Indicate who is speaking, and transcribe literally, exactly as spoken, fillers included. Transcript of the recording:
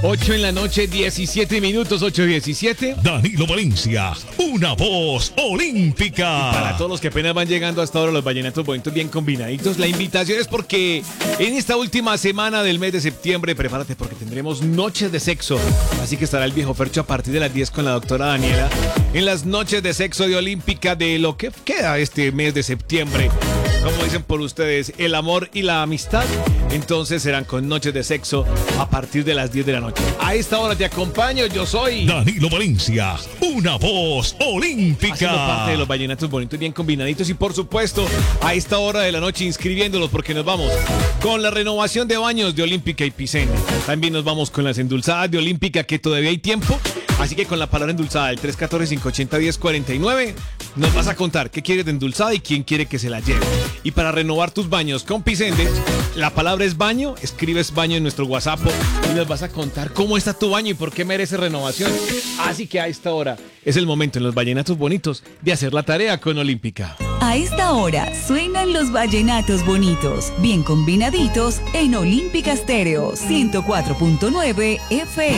Speaker 1: ocho en la noche, diecisiete minutos, ocho diecisiete.
Speaker 2: Danilo Valencia, una voz olímpica.
Speaker 1: Para todos los que apenas van llegando hasta ahora, los vallenatos bonitos bien combinaditos, la invitación es porque en esta última semana del mes de septiembre, prepárate porque tendremos noches de sexo. Así que estará el viejo Fercho a partir de las diez con la doctora Daniela en las noches de sexo de Olímpica de lo que queda este mes de septiembre. Como dicen por ustedes, el amor y la amistad. Entonces serán con noches de sexo a partir de las diez de la noche. A esta hora te acompaño, yo soy
Speaker 2: Danilo Valencia, una voz olímpica.
Speaker 1: Haciendo parte de los vallenatos bonitos, bien combinaditos. Y por supuesto, a esta hora de la noche inscribiéndolos porque nos vamos con la renovación de baños de Olímpica y Picén. También nos vamos con las endulzadas de Olímpica, que todavía hay tiempo. Así que con la palabra endulzada, el tres uno cuatro, cinco ocho cero, uno cero cuatro nueve, nos vas a contar qué quieres de endulzada y quién quiere que se la lleve. Y para renovar tus baños con Picende, la palabra es baño, escribes baño en nuestro WhatsApp y nos vas a contar cómo está tu baño y por qué merece renovación. Así que a esta hora es el momento en los vallenatos bonitos de hacer la tarea con Olímpica.
Speaker 3: A esta hora suenan los vallenatos bonitos, bien combinaditos en Olímpica Estéreo ciento cuatro punto nueve F M.